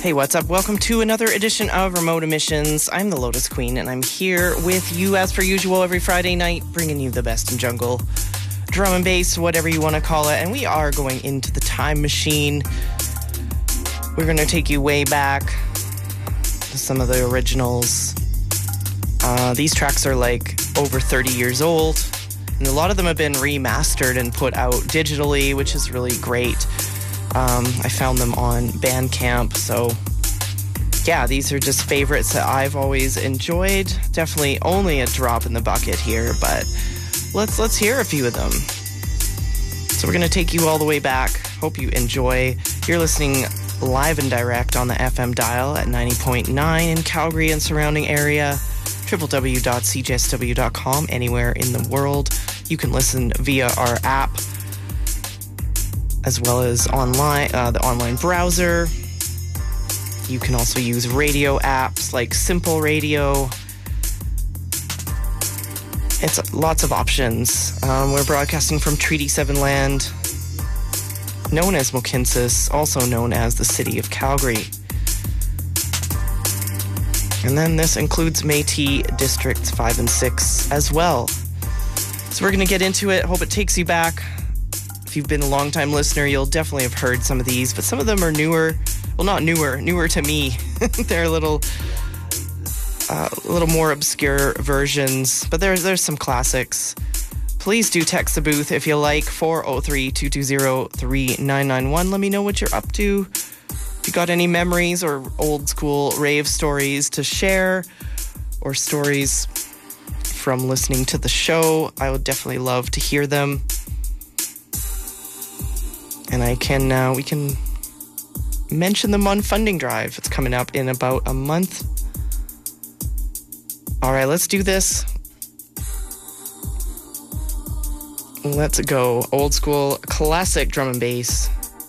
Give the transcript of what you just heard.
Hey, what's up? Welcome to another edition of Remote Emissions. I'm the Lotus Queen, and I'm here with you as per usual every Friday night, bringing you the best in jungle, drum and bass, whatever you want to call it. And we are going into the time machine. We're going to take you way back to some of the originals. These tracks are like over 30 years old, and a lot of them have been remastered and put out digitally, which is really great. I found them on Bandcamp, so yeah, these are just favorites that I've always enjoyed. Definitely only a drop in the bucket here, but let's hear a few of them. So we're going to take you all the way back. Hope you enjoy. You're listening live and direct on the FM dial at 90.9 in Calgary and surrounding area, www.cjsw.com, anywhere in the world. You can listen via our app, as well as online, the online browser. You can also use radio apps like Simple Radio. It's lots of options. We're broadcasting from Treaty 7 land, known as Mohkinstsis, also known as the City of Calgary. And then this includes Métis Districts 5 and 6 as well. So we're going to get into it. Hope it takes you back. If you've been a long-time listener, you'll definitely have heard some of these, but some of them are newer. Well, not newer to me. They're a little more obscure versions, but there's some classics. Please do text the booth if you like, 403-220-3991. Let me know what you're up to. If you got any memories or old school rave stories to share, or stories from listening to the show, I would definitely love to hear them. And we can mention them on Funding Drive. It's coming up in about a month. All right, let's do this. Let's go. Old school classic drum and bass.